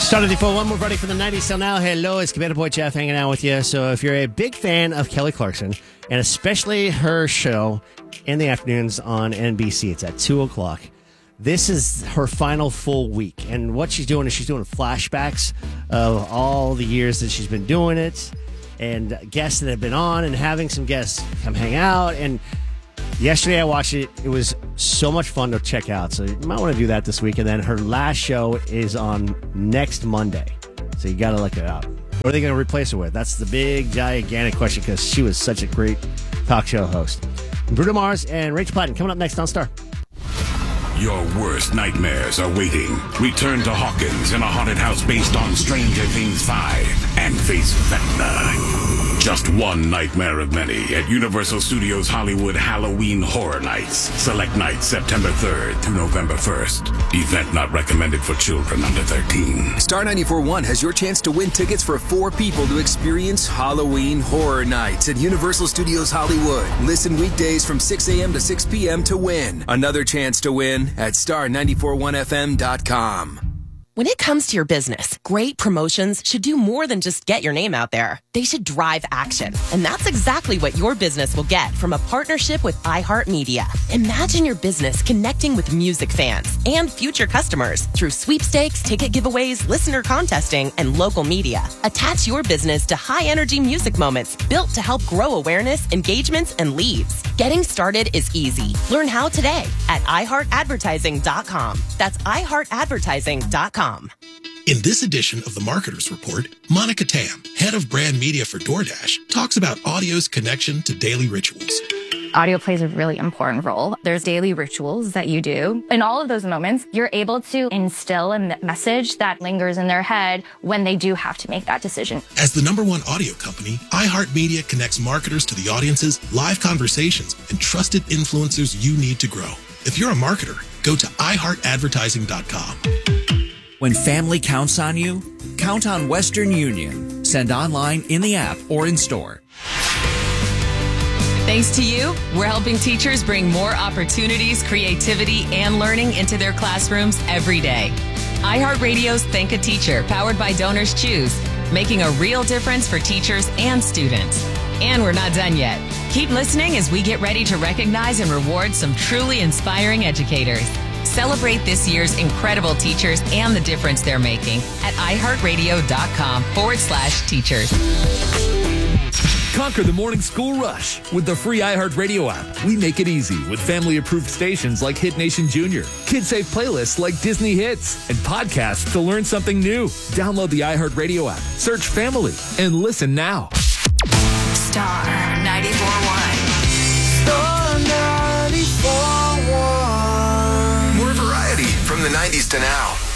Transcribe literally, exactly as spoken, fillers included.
Started the four one, we're ready for the nineties till now. Hello, it's Commander Boy Jeff hanging out with you. So if you're a big fan of Kelly Clarkson, and especially her show in the afternoons on N B C, it's at two o'clock. This is her final full week. And what she's doing is she's doing flashbacks of all the years that she's been doing it, and guests that have been on, and having some guests come hang out. And yesterday I watched it. It was so much fun to check out. So you might want to do that this week. And then her last show is on next Monday. So you got to look it up. What are they going to replace her with? That's the big, gigantic question, because she was such a great talk show host. Bruno Mars and Rachel Platten coming up next on Star. Your worst nightmares are waiting. Return to Hawkins in a haunted house based on Stranger Things five and face Vecna. Just one nightmare of many at Universal Studios Hollywood Halloween Horror Nights. Select nights September third through November first. Event not recommended for children under thirteen. Star ninety-four point one has your chance to win tickets for four people to experience Halloween Horror Nights at Universal Studios Hollywood. Listen weekdays from six a.m. to six p.m. to win. Another chance to win at star nine four one f m dot com. When it comes to your business, great promotions should do more than just get your name out there. They should drive action. And that's exactly what your business will get from a partnership with iHeartMedia. Imagine your business connecting with music fans and future customers through sweepstakes, ticket giveaways, listener contesting, and local media. Attach your business to high-energy music moments built to help grow awareness, engagements, and leads. Getting started is easy. Learn how today at i heart advertising dot com. That's i heart advertising dot com. In this edition of the Marketers Report, Monica Tam, head of brand media for DoorDash, talks about audio's connection to daily rituals. Audio plays a really important role. There's daily rituals that you do. In all of those moments, you're able to instill a message that lingers in their head when they do have to make that decision. As the number one audio company, iHeartMedia connects marketers to the audiences, live conversations, and trusted influencers you need to grow. If you're a marketer, go to i heart advertising dot com. When family counts on you, count on Western Union. Send online, in the app, or in store. Thanks to you, we're helping teachers bring more opportunities, creativity, and learning into their classrooms every day. iHeartRadio's Thank a Teacher, powered by Donors Choose, making a real difference for teachers and students. And we're not done yet. Keep listening as we get ready to recognize and reward some truly inspiring educators. Celebrate this year's incredible teachers and the difference they're making at i heart radio dot com forward slash teachers. Conquer the morning school rush with the free iHeartRadio app. We make it easy with family-approved stations like Hit Nation Junior, kid-safe playlists like Disney Hits, and podcasts to learn something new. Download the iHeartRadio app, search Family, and listen now. Star ninety-four point one. Star ninety-four point one. More variety from the nineties to now.